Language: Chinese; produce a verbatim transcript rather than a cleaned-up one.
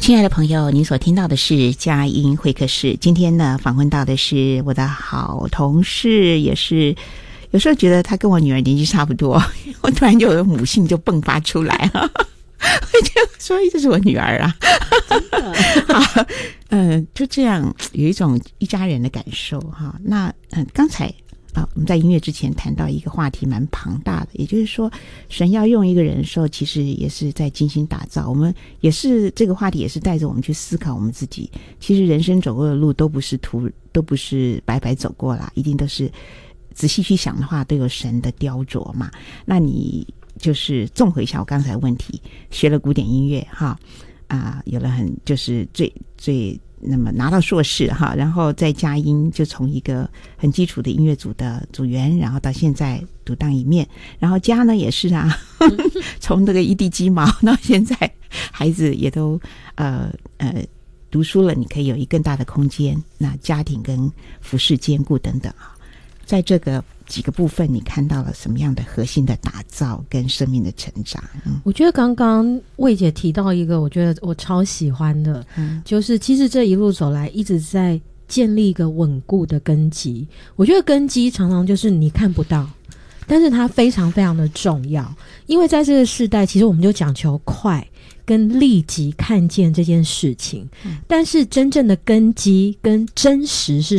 亲爱的朋友，您所听到的是佳音会客室。今天呢，访问到的是我的好同事，也是有时候觉得他跟我女儿年纪差不多，我突然就有母性就迸发出来了。我就说这是我女儿啊，真的好，嗯，就这样有一种一家人的感受哈。那嗯，刚才啊，我们在音乐之前谈到一个话题蛮庞大的，也就是说，神要用一个人的时候，其实也是在精心打造。我们也是这个话题，也是带着我们去思考我们自己。其实人生走过的路都不是途，都不是白白走过啦，一定都是仔细去想的话，都有神的雕琢嘛。那你就是综合一下我刚才的问题，学了古典音乐哈啊、呃，有了很就是最最。那么拿到硕士哈，然后在佳音就从一个很基础的音乐组的组员，然后到现在独当一面，然后家呢也是啊，从这个一地鸡毛到现在孩子也都呃呃读书了，你可以有一更大的空间，那家庭跟服饰兼顾等等啊，在这个几个部分你看到了什么样的核心的打造跟生命的成长？嗯、 我觉得刚刚魏姐提到一个我觉得我超喜欢的、嗯、就是其实这一路走来一直在建立一个稳固的根基。我觉得根基常常就是你看不到，但是它非常非常的重要，因为在这个世代其实我们就讲求快跟立即看见这件事情、嗯、但是真正的根基跟真实是